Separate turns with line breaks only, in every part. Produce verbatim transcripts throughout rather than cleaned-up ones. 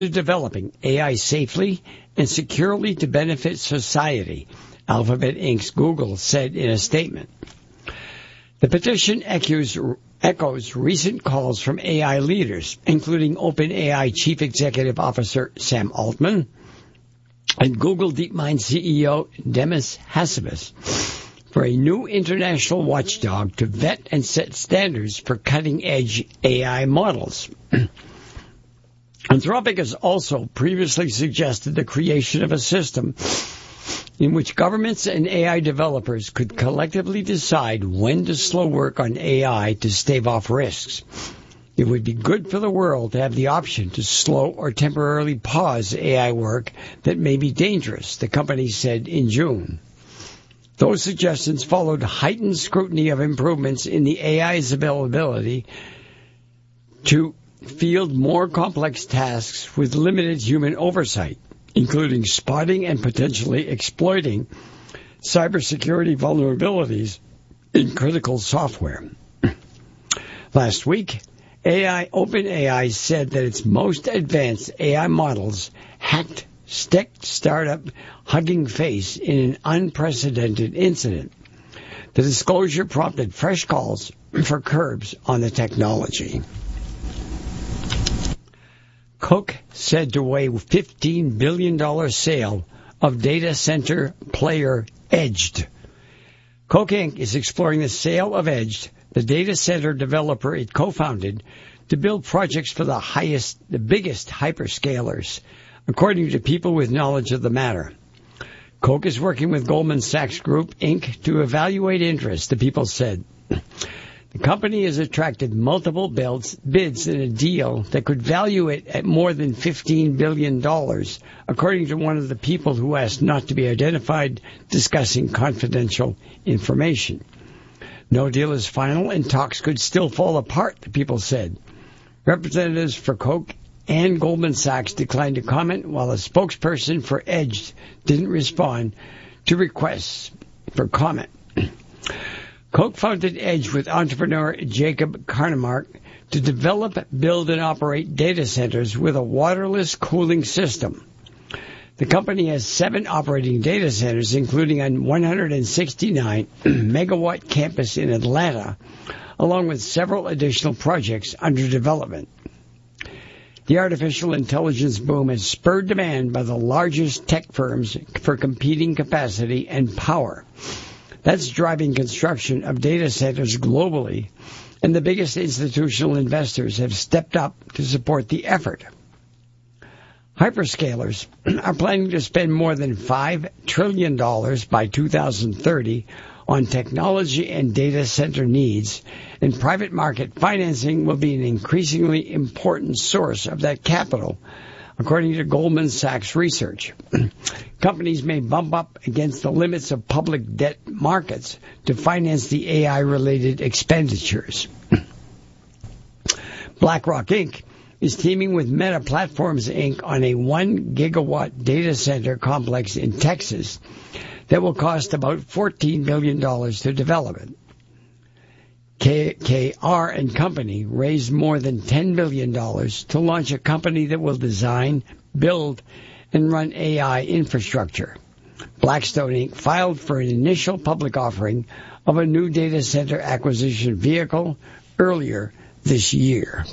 developing A I safely and securely to benefit society, Alphabet Incorporated's Google said in a statement. The petition echoes, echoes recent calls from A I leaders, including OpenAI Chief Executive Officer Sam Altman and Google DeepMind C E O Demis Hassabis, for a new international watchdog to vet and set standards for cutting-edge A I models. Anthropic has also previously suggested the creation of a system in which governments and A I developers could collectively decide when to slow work on A I to stave off risks. It would be good for the world to have the option to slow or temporarily pause A I work that may be dangerous, the company said in June. Those suggestions followed heightened scrutiny of improvements in the A I's availability to field more complex tasks with limited human oversight, including spotting and potentially exploiting cybersecurity vulnerabilities in critical software. Last week, A I, OpenAI said that its most advanced A I models hacked tech startup Hugging Face in an unprecedented incident. The disclosure prompted fresh calls for curbs on the technology. Coke said to weigh fifteen billion dollars sale of data center player Edged. Coke Incorporated is exploring the sale of Edged, the data center developer it co-founded, to build projects for the highest, the biggest hyperscalers, according to people with knowledge of the matter. Coke is working with Goldman Sachs Group, Incorporated to evaluate interest, the people said. The company has attracted multiple bids in a deal that could value it at more than fifteen billion dollars, according to one of the people who asked not to be identified, discussing confidential information. No deal is final and talks could still fall apart, the people said. Representatives for Coke and Goldman Sachs declined to comment, while a spokesperson for Edged didn't respond to requests for comment. Coke founded Edge with entrepreneur Jacob Karnemark to develop, build, and operate data centers with a waterless cooling system. The company has seven operating data centers, including a one hundred sixty-nine megawatt campus in Atlanta, along with several additional projects under development. The artificial intelligence boom has spurred demand by the largest tech firms for competing capacity and power. That's driving construction of data centers globally, and the biggest institutional investors have stepped up to support the effort. Hyperscalers are planning to spend more than five trillion dollars by two thousand thirty on technology and data center needs, and private market financing will be an increasingly important source of that capital, according to Goldman Sachs research. Companies may bump up against the limits of public debt markets to finance the A I-related expenditures. BlackRock Incorporated is teaming with Meta Platforms Incorporated on a one gigawatt data center complex in Texas that will cost about fourteen billion dollars to develop it. K K R and Company raised more than ten billion dollars to launch a company that will design, build, and run A I infrastructure. Blackstone Incorporated filed for an initial public offering of a new data center acquisition vehicle earlier this year.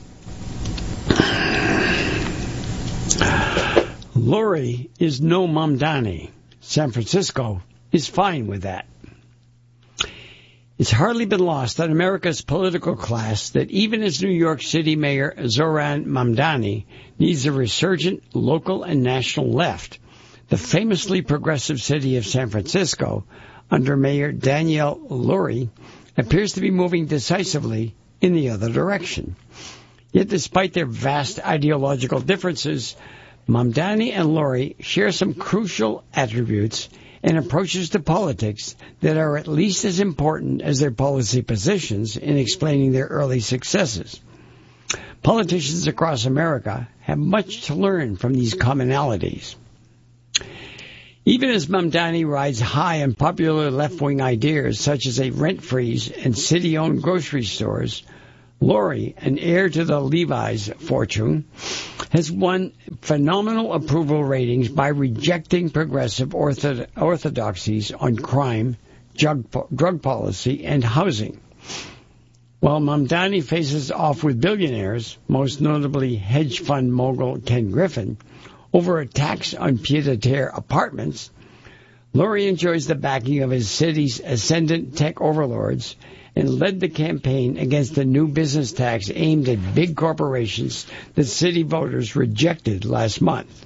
Lori is no Mamdani. San Francisco is fine with that. It's hardly been lost on America's political class that even as New York City Mayor Zohran Mamdani needs a resurgent local and national left, the famously progressive city of San Francisco, under Mayor Danielle Lurie, appears to be moving decisively in the other direction. Yet despite their vast ideological differences, Mamdani and Lurie share some crucial attributes and approaches to politics that are at least as important as their policy positions in explaining their early successes. Politicians across America have much to learn from these commonalities. Even as Mamdani rides high on popular left-wing ideas such as a rent freeze and city-owned grocery stores, Lori, an heir to the Levi's fortune, has won phenomenal approval ratings by rejecting progressive ortho- orthodoxies on crime, drug, drug policy, and housing. While Mamdani faces off with billionaires, most notably hedge fund mogul Ken Griffin, over attacks on pied-à-terre apartments, Lori enjoys the backing of his city's ascendant tech overlords and led the campaign against the new business tax aimed at big corporations that city voters rejected last month.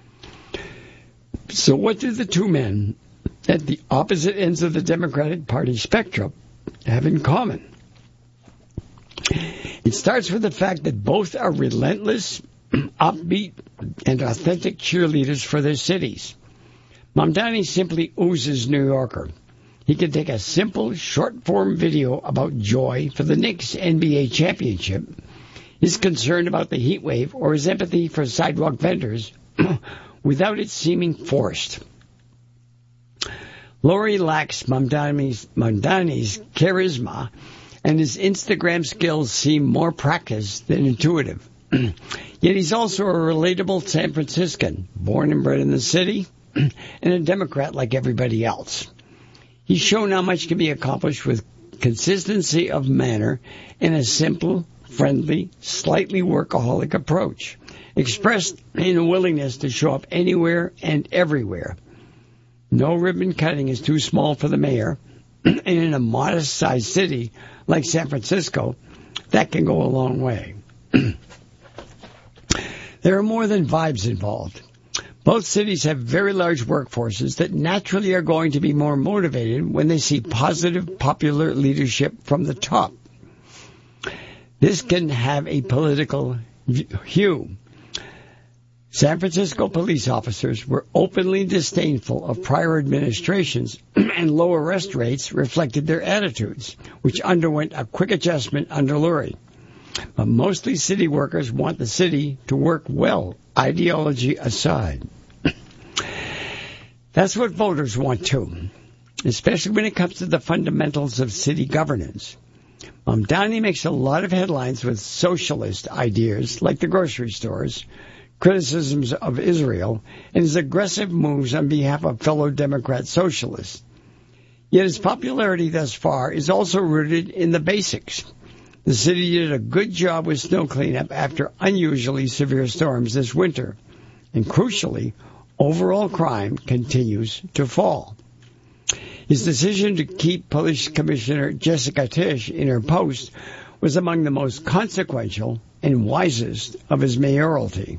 So what do the two men at the opposite ends of the Democratic Party spectrum have in common? It starts with the fact that both are relentless, upbeat, and authentic cheerleaders for their cities. Mamdani simply oozes New Yorker. He can take a simple, short-form video about joy for the Knicks N B A championship, his concern about the heat wave, or his empathy for sidewalk vendors without it seeming forced. Lori lacks Mamdani's, Mamdani's charisma, and his Instagram skills seem more practiced than intuitive. Yet he's also a relatable San Franciscan, born and bred in the city, and a Democrat like everybody else. He's shown how much can be accomplished with consistency of manner and a simple, friendly, slightly workaholic approach, expressed in a willingness to show up anywhere and everywhere. No ribbon cutting is too small for the mayor, and in a modest-sized city like San Francisco, that can go a long way. There are more than vibes involved. Both cities have very large workforces that naturally are going to be more motivated when they see positive popular leadership from the top. This can have a political hue. San Francisco police officers were openly disdainful of prior administrations, and low arrest rates reflected their attitudes, which underwent a quick adjustment under Lurie. But mostly city workers want the city to work well, ideology aside. That's what voters want too, especially when it comes to the fundamentals of city governance. Mamdani makes a lot of headlines with socialist ideas like the grocery stores, criticisms of Israel, and his aggressive moves on behalf of fellow Democrat socialists. Yet his popularity thus far is also rooted in the basics. The city did a good job with snow cleanup after unusually severe storms this winter. And crucially, overall crime continues to fall. His decision to keep Police Commissioner Jessica Tisch in her post was among the most consequential and wisest of his mayoralty.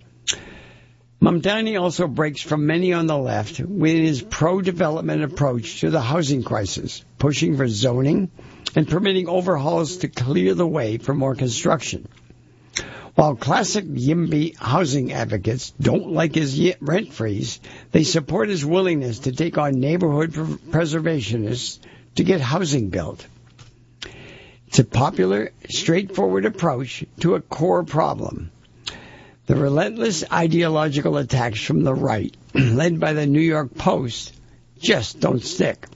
Mamdani also breaks from many on the left with his pro-development approach to the housing crisis, pushing for zoning and permitting overhauls to clear the way for more construction. While classic YIMBY housing advocates don't like his rent freeze, they support his willingness to take on neighborhood preservationists to get housing built. It's a popular, straightforward approach to a core problem. The relentless ideological attacks from the right, led by the New York Post, just don't stick.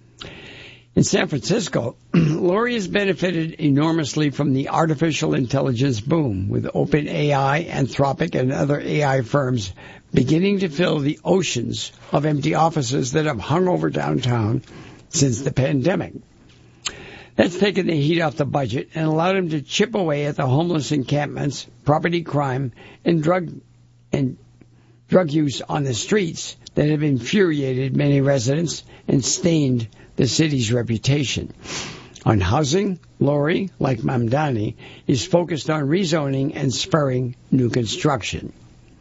In San Francisco, Lori has benefited enormously from the artificial intelligence boom, with OpenAI, Anthropic, and other A I firms beginning to fill the oceans of empty offices that have hung over downtown since the pandemic. That's taken the heat off the budget and allowed him to chip away at the homeless encampments, property crime, and drug and drug use on the streets that have infuriated many residents and stained the city's reputation. On housing, Lori, like Mamdani, is focused on rezoning and spurring new construction.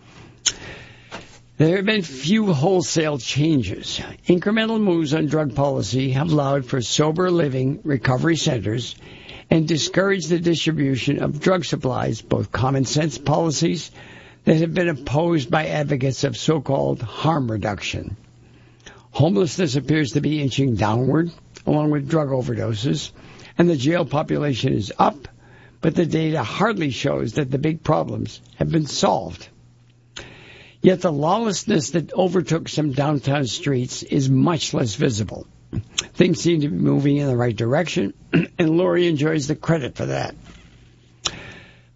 There have been few wholesale changes. Incremental moves on drug policy have allowed for sober living recovery centers and discouraged the distribution of drug supplies, both common sense policies that have been opposed by advocates of so-called harm reduction. Homelessness appears to be inching downward, along with drug overdoses, and the jail population is up, but the data hardly shows that the big problems have been solved. Yet the lawlessness that overtook some downtown streets is much less visible. Things seem to be moving in the right direction, and Lori enjoys the credit for that.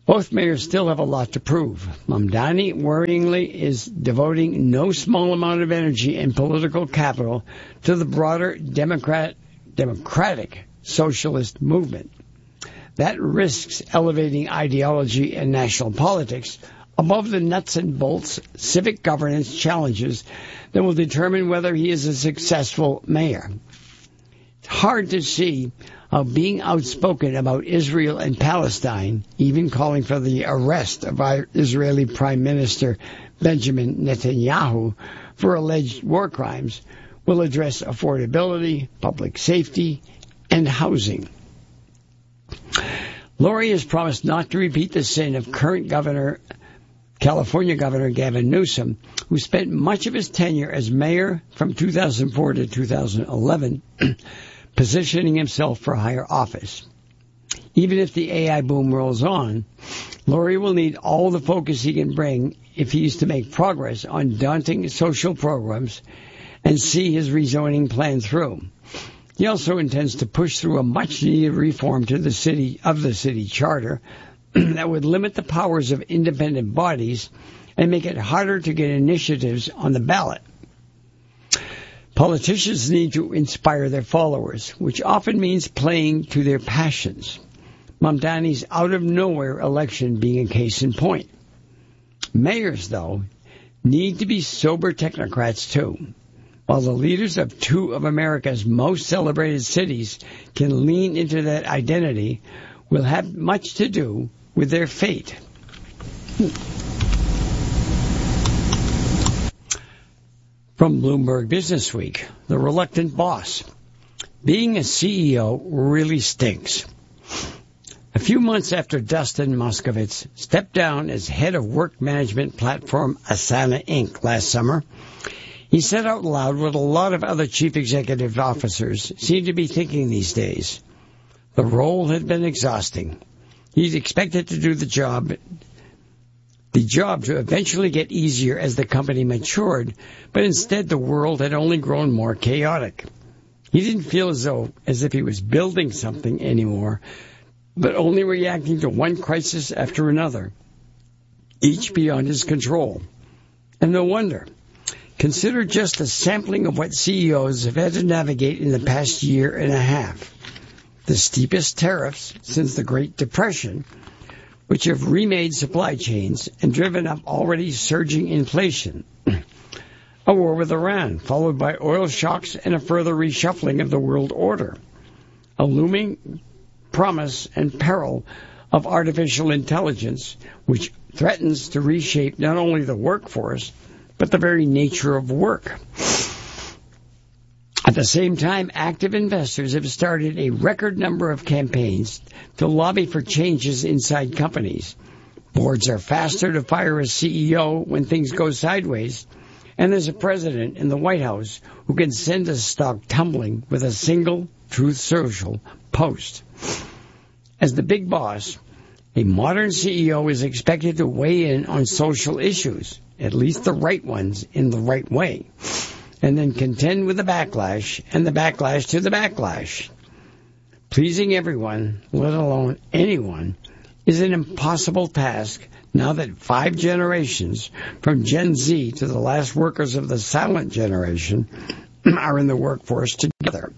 Both mayors still have a lot to prove. Mamdani, worryingly, is devoting no small amount of energy and political capital to the broader Democrat, democratic socialist movement. That risks elevating ideology and national politics above the nuts and bolts civic governance challenges that will determine whether he is a successful mayor. It's hard to see how being outspoken about Israel and Palestine, even calling for the arrest of our Israeli Prime Minister Benjamin Netanyahu for alleged war crimes, will address affordability, public safety, and housing. Lori has promised not to repeat the sin of current governor, California Governor Gavin Newsom, who spent much of his tenure as mayor from two thousand four to two thousand eleven positioning himself for higher office. Even if the A I boom rolls on, Lori will need all the focus he can bring if he is to make progress on daunting social programs and see his rezoning plan through. He also intends to push through a much-needed reform to the city of the city charter that would limit the powers of independent bodies and make it harder to get initiatives on the ballot. Politicians need to inspire their followers, which often means playing to their passions. Mamdani's out-of-nowhere election being a case in point. Mayors, though, need to be sober technocrats, too. While the leaders of two of America's most celebrated cities can lean into that identity, will have much to do with their fate. From Bloomberg Businessweek, the reluctant boss. Being a C E O really stinks. A few months after Dustin Moskovitz stepped down as head of work management platform Asana Incorporated last summer, he said out loud what a lot of other chief executive officers seem to be thinking these days. The role had been exhausting. He'd expected to do the job the job to eventually get easier as the company matured, but instead the world had only grown more chaotic. He didn't feel as though as if he was building something anymore, but only reacting to one crisis after another, each beyond his control. And no wonder. Consider just a sampling of what C E Os have had to navigate in the past year and a half. The steepest tariffs since the Great Depression, which have remade supply chains and driven up already surging inflation. A war with Iran, followed by oil shocks and a further reshuffling of the world order. A looming promise and peril of artificial intelligence, which threatens to reshape not only the workforce, but the very nature of work. At the same time, active investors have started a record number of campaigns to lobby for changes inside companies. Boards are faster to fire a C E O when things go sideways, and there's a president in the White House who can send a stock tumbling with a single Truth Social post. As the big boss, a modern C E O is expected to weigh in on social issues, at least the right ones, in the right way, and then contend with the backlash and the backlash to the backlash. Pleasing everyone, let alone anyone, is an impossible task now that five generations, from Gen Z to the last workers of the silent generation, are in the workforce together.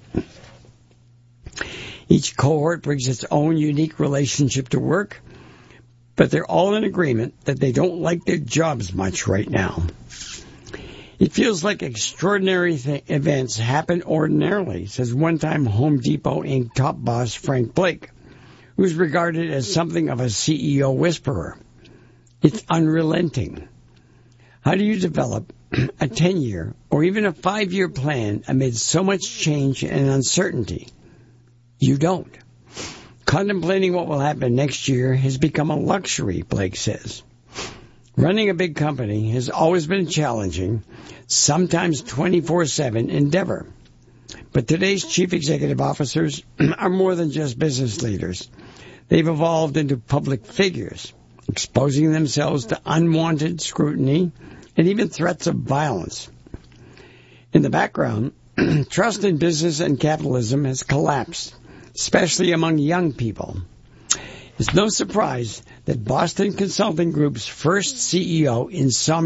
Each cohort brings its own unique relationship to work, but they're all in agreement that they don't like their jobs much right now. It feels like extraordinary th- events happen ordinarily, says one-time Home Depot Incorporated top boss Frank Blake, who's regarded as something of a C E O whisperer. It's unrelenting. How do you develop a ten-year or even a five-year plan amid so much change and uncertainty? You don't. Contemplating what will happen next year has become a luxury, Blake says. Running a big company has always been challenging, sometimes twenty-four seven endeavor. But today's chief executive officers are more than just business leaders. They've evolved into public figures, exposing themselves to unwanted scrutiny and even threats of violence. In the background, trust in business and capitalism has collapsed, especially among young people. It's no surprise that Boston Consulting Group's first C E O, Insomnia